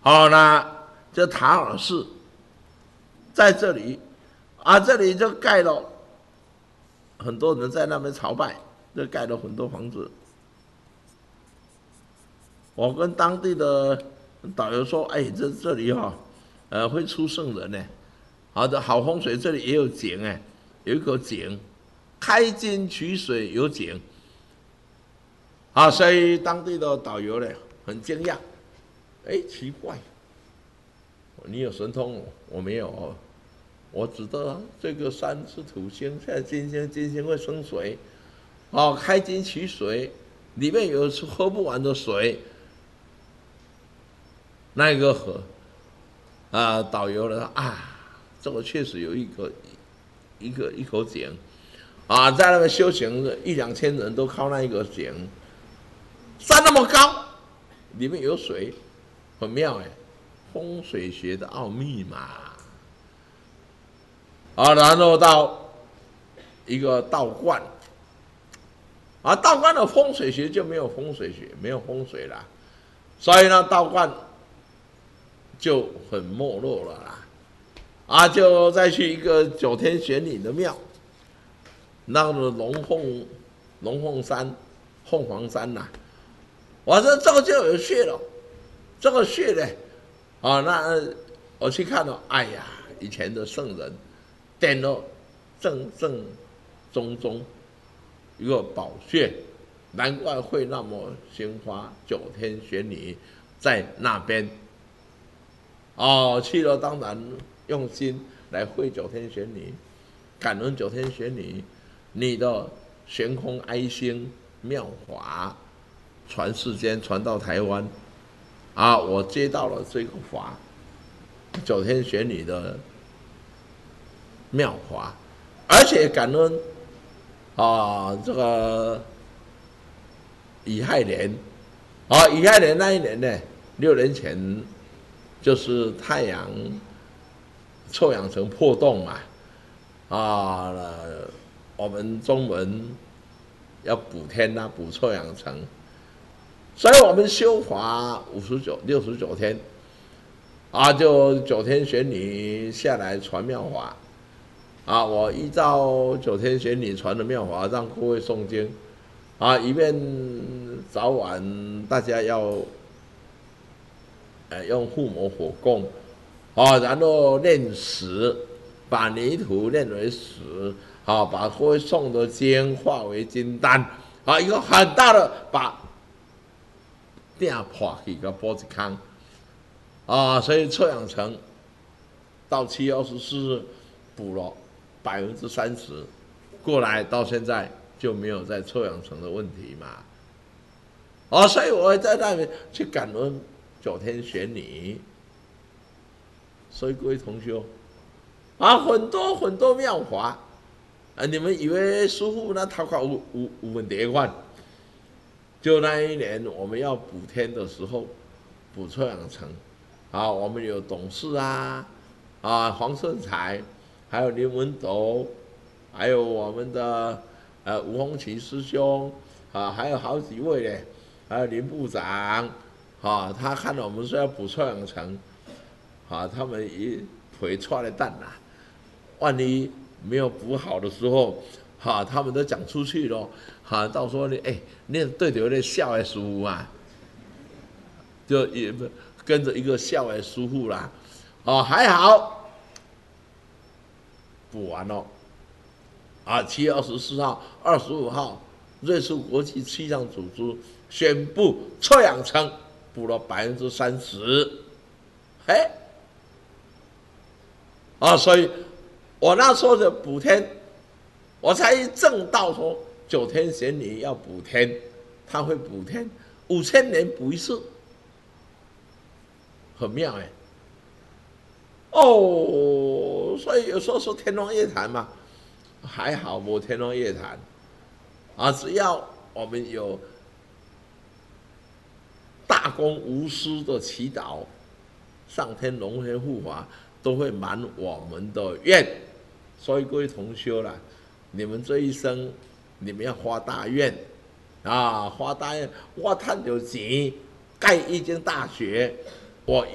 好，那这塔尔寺在这里啊，这里就盖了很多人在那边朝拜，就盖了很多房子。我跟当地的导游说：“哎，这里哈、会出圣人呢。好的，好风水，这里也有井哎，有一口井，开金取水有井。啊，所以当地的导游呢很惊讶，哎，奇怪，你有神通，我没有哦。我知道啊，这个山是土星，现在金星，金星会生水，哦，开金取水，里面有喝不完的水。那一个河啊，导游呢啊，这个确实有一口井啊，在那边修行的1、2千人都靠那一个井，山那么高，里面有水，很妙哎，风水学的奥秘嘛。啊，然后到一个道观，啊，道观的风水学就没有风水学，没有风水啦，所以呢，道观就很没落了啦。啊，就再去一个九天玄女的庙，那个龙凤山、凤凰山呐、我说这个就有穴了，这个穴呢，啊，那我去看了，哎呀，以前的圣人点了正宗宗一个宝穴，难怪会那么兴发。九天玄女在那边，哦，去了当然用心来会九天玄女，感恩九天玄女，你的悬空哀心妙法传世间，传到台湾，啊，我接到了这个法，九天玄女的妙法，而且感恩啊，这个乙亥年，啊，乙亥年那一年呢，6年前就是太阳臭氧层破洞嘛，啊，我们中文要补天呐、补臭氧层，所以我们修法69天，啊，就九天玄女下来传妙法，啊，我依照九天玄女传的妙法，让各位诵经，啊，以便早晚大家要，用护摩火供，啊，然后炼石，把泥土炼为石，啊，把各位诵的经化为金丹，啊，一个很大的把顶破去个补一空，啊，所以臭氧层到7月24日补了30%，过来到现在就没有在臭氧层的问题嘛。哦，所以我会在那边去感恩九天玄女。所以各位同学，啊，很多妙法，啊，你们以为师父那头壳有问题款？就那一年我们要补天的时候，补臭氧层，啊，我们有董事啊，啊，黄顺才，还有林文斗，还有我们的吴洪奇师兄，啊，还有好几位嘞，还有林部长，啊，他看到我们说要补臭氧层，啊，他们一腿踹了蛋呐，万一没有补好的时候，哈，他们都讲出去了，哈，到时候你你对着那笑的师傅啊，就也跟着一个笑的师傅啦，哦，还好补完了，啊，7月24号、25号，瑞士国际气象组织宣布臭氧层补了30%，啊，所以我那时候的补天，我才正道说九天玄女要补天，他会补天，5000年补一次，很妙哦，所以有时候说天方夜谭嘛，还好没天方夜谭，啊，只要我们有大公无私的祈祷，上天龙天护法都会满我们的愿。所以各位同修啦，你们这一生，你们要发大愿，啊，发大愿，我赚到钱盖一间大学，我